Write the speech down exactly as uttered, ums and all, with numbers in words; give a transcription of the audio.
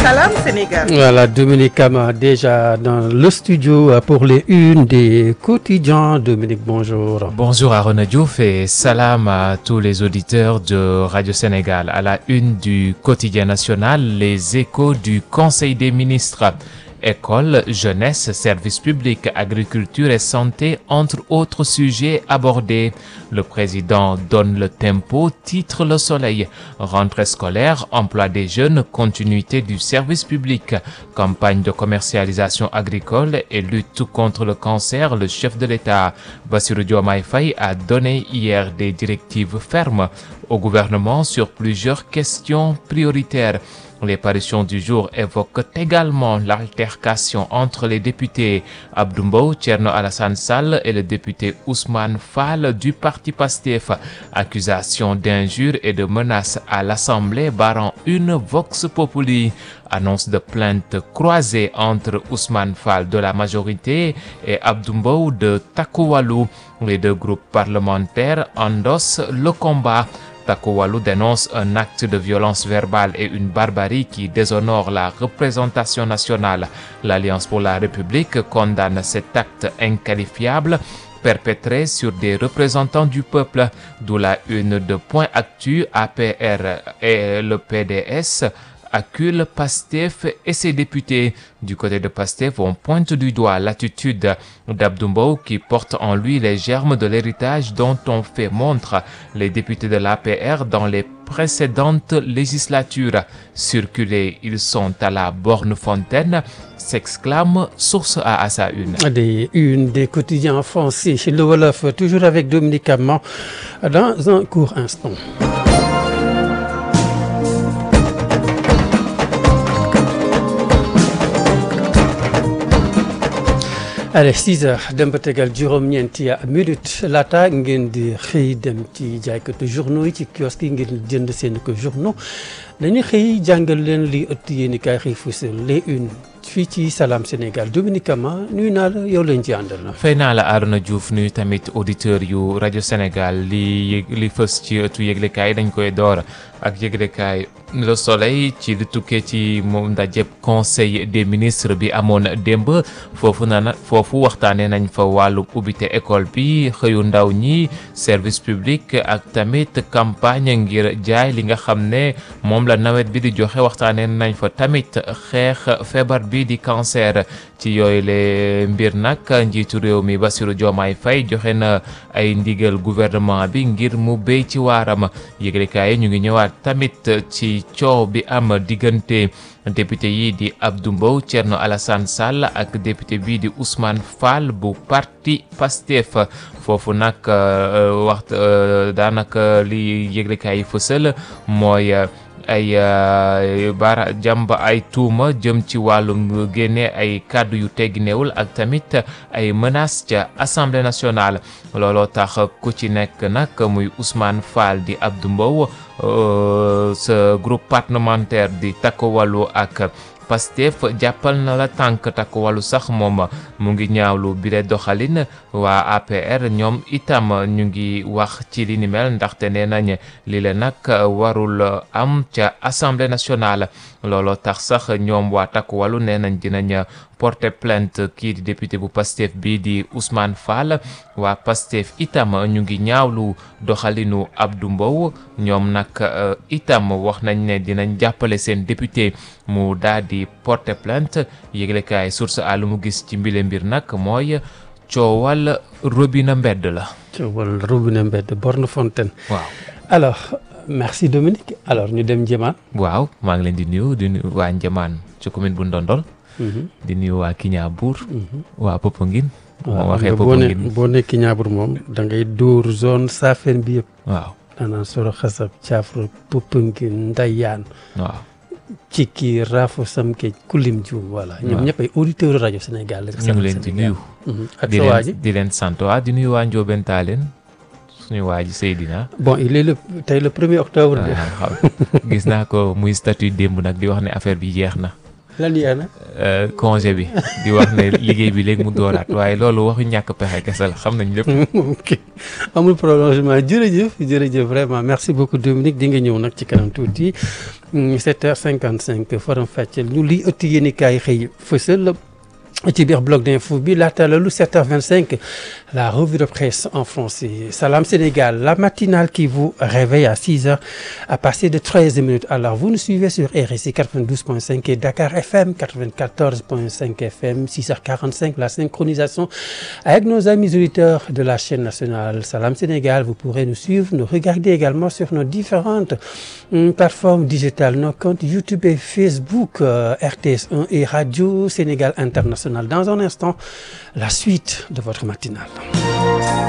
Salam Sénégal. Voilà, Dominique Kama déjà dans le studio pour les unes des quotidiens. Dominique, bonjour. Bonjour Arona Diouf et salam à tous les auditeurs de Radio Sénégal. À la une du quotidien national, les échos du Conseil des ministres. École, jeunesse, services publics, agriculture et santé, entre autres sujets abordés. Le président donne le tempo, titre Le Soleil. Rentrée scolaire, emploi des jeunes, continuité du service public. Campagne de commercialisation agricole et lutte contre le cancer, le chef de l'État, Bassirou Diomaye Faye, a donné hier des directives fermes au gouvernement sur plusieurs questions prioritaires. Les parutions du jour évoquent également l'altercation entre les députés Abdou Mbow, Thierno Alassane Sall et le député Ousmane Fall du parti PASTEF. Accusation d'injures et de menaces à l'Assemblée barrant une Vox Populi. Annonce de plainte croisée entre Ousmane Fall de la majorité et Abdou Mbow de Takku Wallu. Les deux groupes parlementaires endossent le combat. Takku Wallu dénonce un acte de violence verbale et une barbarie qui déshonore la représentation nationale. L'Alliance pour la République condamne cet acte inqualifiable perpétré sur des représentants du peuple, d'où la une de Point Actu. A P R et le P D S accule PASTEF et ses députés. Du côté de PASTEF, on pointe du doigt l'attitude d'Abdou Mbow qui porte en lui les germes de l'héritage dont ont fait montre les députés de l'A P R dans les précédentes législatures. Circulés, ils sont à la borne fontaine, s'exclame Source A à sa une. Des une des quotidiens français chez le Wolof, toujours avec Dominique Kama dans un court instant. allez six heures dem ba tegal juróom-ñeenti minutes laata ngeen di xëy dem ci jaaykatu journaux yi ci kiosque yi ngeen jënd seen ko journaux dañuy xëy jàngal leen li ëtt yéen i kaay xëy fësal les une fii ci Salam Sénégal. Dominique Kama nuyu naa la yow lañ ci àndal na. fay naa la Arona Diouf nuyu tamit auditeur yu rajo Sénégal li li fës ci ëttu yëglekaay dañ koy door ak yëglekaay Le Soleil ci li tukkee ci moom ndajeb conseil des ministres bi amoon démb foofu na foofu waxtaanee nañ fa wàllu ubbite école bi xëyu ndaw ñi service public ak tamit campagne ngir jaay li nga xam ne moom la nawet bi di joxe waxtaanee nañ fa tamit xeex feebar bi di cancer. ci yooyu le mbir nag njiitu réew mi Bassirou Diomaye Faye joxe na ay ndigal gouvernement bi ngir mu béy ci waaram yëglekaay ñu ngi ñëwaat tamit ci coow bi am diggante député yi di Abdou Mbow, Thierno Alassane Sall ak député bii di Ousmane Fall bu parti PASTEF foofu nag waxtu daanaka li yëglekaay yi fësal mooy ay bara jàmba ay tuuma jëm ci wàllum génne ay kàddu yu tegginewul ak tamit ay menaces ca Assemblée nationale looloo tax ku ci nekk nag muy Ousmane Fall di Abdou Mbow sa groupe parlementaire di Takku Wallu ak PASTEF jàppal na la tànk Takku Wallu sax moom mu ngi ñaawlu bile doxalin waa A P R ñoom itam ñu ngi wax ci li ni mel ndaxte nee nañ li le nag warul am ca Assemblée nationale looloo tax sax ñoom waa Takku Wallu nee nañ dinañ porter plainte kii di député bu PASTEF bii di Ousmane Fall waa PASTEF itam ñu ngi ñaawlu doxalinu Abdou Mbow ñoom nag itam wax nañ ne dinañ jàppale seen député mu daal di porter plainte yëglekaay Source A lu mu gis ci mbile mbir nag mooy coowal robinet mbedd la. coowal robinet mbedd borne fontaine. waaw alors merci Dominique alors ñu dem Njëmaan. waaw maa ngi leen di nuyu di nuyu waa Njëmaan ci commune bu Ndondol. di nuyu waa Kiñaabuur. waa Popenguine. waaw moo waxee boo ne Popenguine boo ne Kiñaabuur moom da ngay dóor zone Safeen bi yëpp. waaw daanaka Soro Xasab Caafra Popenguine Ndayane. waaw. ci kii Rafo Samke Kulim Dioum voilà. ñoom ñëpp ay auditeurs rajo Sénégal la. ñu ngi leen di nuyu. ak di sa waa ji leen di leen sant waa di nuyu waa Ndiobène Tallene suñu waa ji Seydina. bon il est le tey le premier octobre. de waaw xam gis naa ko muy statut démb nag di wax ne affaire bi jeex na. lan yaa na congé bi di wax ne liggéey bi léegi mu dooraat waaye loolu waxu ñàkk pexe kese la xam nañ lépp. ok amul prolongement jërëjëf jërëjëf vraiment merci beaucoup Dominique di nga ñëw nag ci kanam tuuti sept heures cinquante-cinq faram fàcceel ñu liy ëtt yéenekaay xëy fësal ci biir bloc d'info bi laata loolu sept heures vingt-cinq la revue de presse en français Salam Sénégal la matinale qui vous réveille à six heures à passer de treize minutes alors vous nous suivez sur R S I quatre-vingt-douze point cinq et Dakar F M quatre-vingt-quatorze point cinq F M six heures quarante-cinq la synchronisation avec nos amis auditeurs de la chaîne nationale Salam Sénégal vous pourrez nous suivre nous regarder également sur nos différentes hum, plateformes digitales nos comptes YouTube et Facebook euh, R T S un et Radio Sénégal International. Dans un instant, la suite de votre matinale.